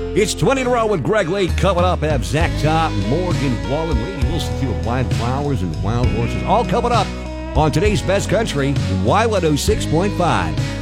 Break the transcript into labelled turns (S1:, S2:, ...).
S1: It's 20 in a row with Greg Lake coming up. Have Zach Top, Morgan Wallen, Lady Wilson, too, of Wild Flowers and Wild Horses. All coming up on today's Best Country, Y106.5.